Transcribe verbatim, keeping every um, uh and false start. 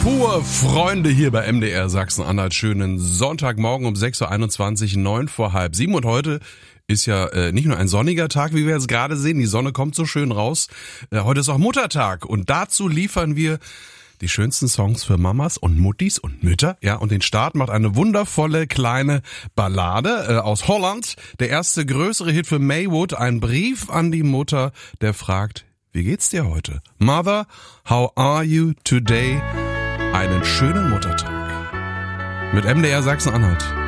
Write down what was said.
Pur Freunde hier bei M D R Sachsen-Anhalt. Schönen Sonntagmorgen um sechs Uhr einundzwanzig, neun vor halb sieben. Und heute ist ja äh, nicht nur ein sonniger Tag, wie wir jetzt gerade sehen. Die Sonne kommt so schön raus. Äh, heute ist auch Muttertag. Und dazu liefern wir die schönsten Songs für Mamas und Muttis und Mütter. Ja, und den Start macht eine wundervolle kleine Ballade äh, aus Holland. Der erste größere Hit für Maywood. Ein Brief an die Mutter, der fragt: Wie geht's dir heute? Mother, how are you today? Einen schönen Muttertag. Mit M D R Sachsen-Anhalt.